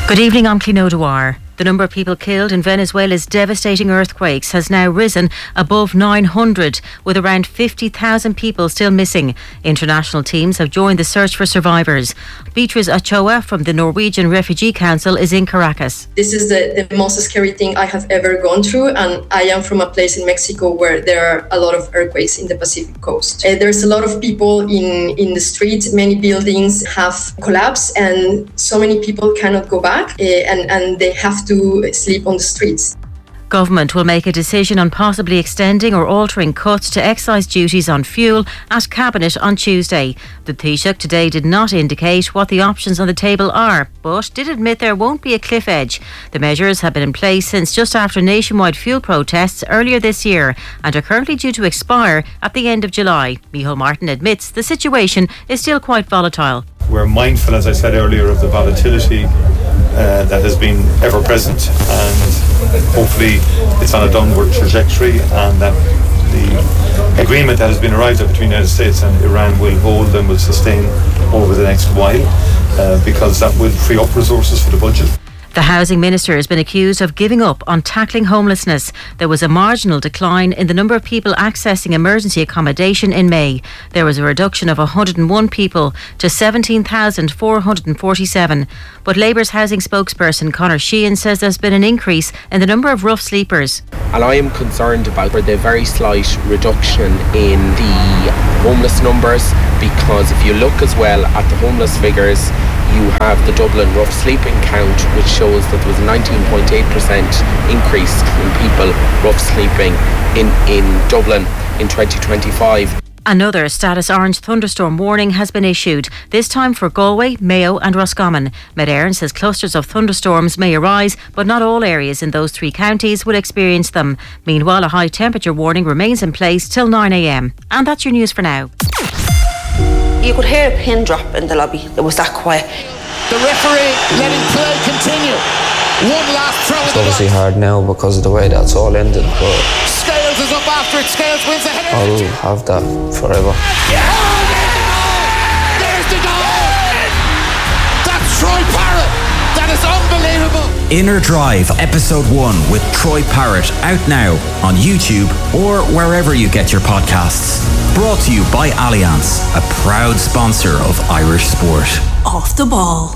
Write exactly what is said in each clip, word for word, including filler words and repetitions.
Good evening, I'm Clino Dwyer. The number of people killed in Venezuela's devastating earthquakes has now risen above nine hundred, with around fifty thousand people still missing. International teams have joined the search for survivors. Beatrice Ochoa from the Norwegian Refugee Council is in Caracas. This is the, the most scary thing I have ever gone through, and I am from a place in Mexico where there are a lot of earthquakes in the Pacific coast. Uh, there's a lot of people in, in the streets. Many buildings have collapsed, and so many people cannot go back, uh, and, and they have to sleep on the streets. Government will make a decision on possibly extending or altering cuts to excise duties on fuel at Cabinet on Tuesday. The Taoiseach today did not indicate what the options on the table are, but did admit there won't be a cliff edge. The measures have been in place since just after nationwide fuel protests earlier this year and are currently due to expire at the end of July. Micheál Martin admits the situation is still quite volatile. We're mindful, as I said earlier, of the volatility uh, that has been ever present, and hopefully it's on a downward trajectory, and that the agreement that has been arrived at between the United States and Iran will hold and will sustain over the next while, uh, because that will free up resources for the budget. The Housing Minister has been accused of giving up on tackling homelessness. There was a marginal decline in the number of people accessing emergency accommodation in May. There was a reduction of one hundred and one people to seventeen thousand four hundred forty-seven. But Labour's housing spokesperson Conor Sheehan says there's been an increase in the number of rough sleepers. And I am concerned about the very slight reduction in the homeless numbers, because if you look as well at the homeless figures, you have the Dublin rough sleeping count, which shows that there was a nineteen point eight percent increase in people rough sleeping in, in Dublin in twenty twenty-five. Another status orange thunderstorm warning has been issued, this time for Galway, Mayo and Roscommon. Met Éireann says clusters of thunderstorms may arise, but not all areas in those three counties will experience them. Meanwhile, a high temperature warning remains in place till nine a.m. And that's your news for now. You could hear a pin drop in the lobby. It was that quiet. The referee letting play continue. One last throw. It's obviously hard now because of the way that's all ended, but Scales is up after it. Scales wins the header. I'll have that forever. Yeah! There's the goal! That's Troy Parrott. That is unbelievable. Inner Drive, episode one with Troy Parrott, out now on YouTube or wherever you get your podcasts. Brought to you by Allianz, a proud sponsor of Irish sport. Off the ball.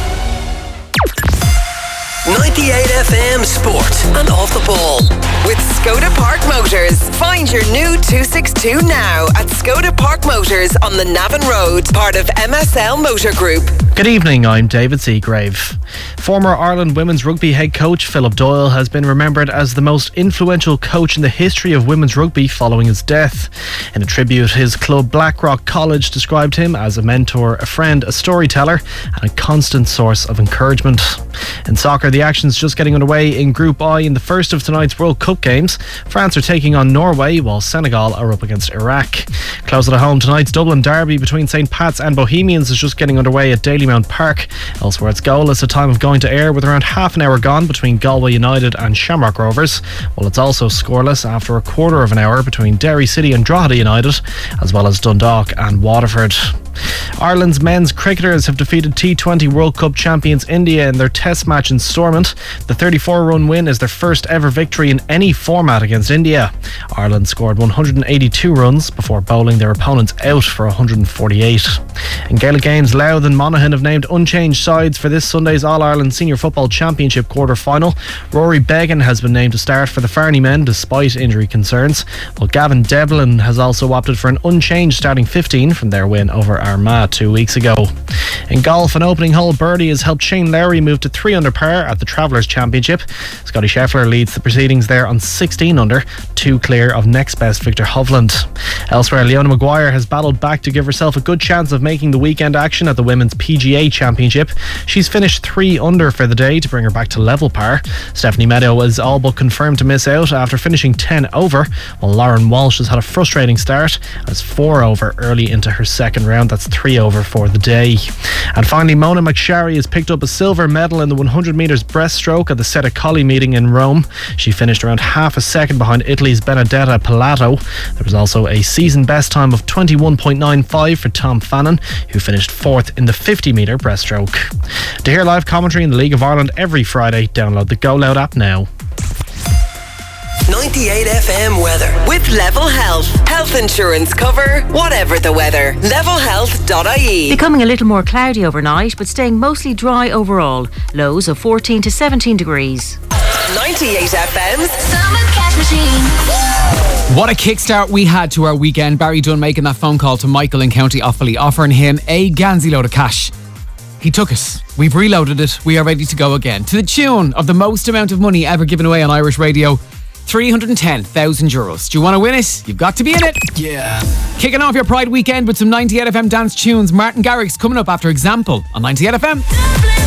ninety-eight F M Sport and Off the Ball with Skoda Park Motors. Find your new two sixty-two now at Skoda Park Motors on the Navan Road, part of M S L Motor Group. Good evening, I'm David Seagrave. Former Ireland women's rugby head coach Philip Doyle has been remembered as the most influential coach in the history of women's rugby following his death. In a tribute, his club Blackrock College described him as a mentor, a friend, a storyteller and a constant source of encouragement. In soccer, the action's just getting underway in Group I in the first of tonight's World Cup games. France are taking on Norway while Senegal are up against Iraq. Closer to home, tonight's Dublin derby between Saint Pat's and Bohemians is just getting underway at Dalymount Park. Elsewhere, it's goalless at time of going to air with around half an hour gone between Galway United and Shamrock Rovers, while it's also scoreless after a quarter of an hour between Derry City and Drogheda United, as well as Dundalk and Waterford. Ireland's men's cricketers have defeated T twenty World Cup champions India in their test match in Stormont. The thirty-four run win is their first ever victory in any format against India. Ireland scored one hundred eighty-two runs before bowling their opponents out for one hundred forty-eight. In Gaelic games, Louth and Monaghan have named unchanged sides for this Sunday's All-Ireland Senior Football Championship quarter-final. Rory Beggan has been named to start for the Farney men despite injury concerns, while Gavin Devlin has also opted for an unchanged starting fifteen from their win over Armagh two weeks ago. In golf, an opening hole birdie has helped Shane Lowry move to three under par at the Travellers Championship. Scotty Scheffler leads the proceedings there on sixteen under, two clear of next best Victor Hovland. Elsewhere, Leona Maguire has battled back to give herself a good chance of making the weekend action at the Women's P G A Championship. She's finished three under for the day to bring her back to level par. Stephanie Meadow is all but confirmed to miss out after finishing ten over, while Lauren Walsh has had a frustrating start as four over early into her second round and that's three over for the day. And finally, Mona McSharry has picked up a silver medal in the one hundred metres breaststroke at the Sette Colli meeting in Rome. She finished around half a second behind Italy's Benedetta Pilato. There was also a season best time of twenty-one point nine five for Tom Fannin, who finished fourth in the fifty metre breaststroke. To hear live commentary in the League of Ireland every Friday, download the Go Loud app now. ninety-eight F M weather with Level Health. Health insurance cover, whatever the weather. level health dot I E. Becoming a little more cloudy overnight, but staying mostly dry overall. Lows of fourteen to seventeen degrees. ninety-eight F M's Summer Cash Machine. What a kickstart we had to our weekend. Barry Dunn making that phone call to Michael in County Offaly, offering him a Gansey load of cash. He took it. We've reloaded it. We are ready to go again. To the tune of the most amount of money ever given away on Irish radio, three hundred ten thousand euros. Do you want to win it? You've got to be in it. Yeah. Kicking off your Pride weekend with some ninety-eight F M dance tunes. Martin Garrix coming up after Example on ninety-eight F M.